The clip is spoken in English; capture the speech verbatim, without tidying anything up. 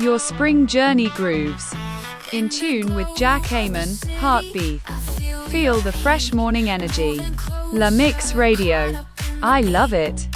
Your spring journey grooves. In tune with Jack Amon, Heartbeat. Feel the fresh morning energy. La Mix Radio. I love it.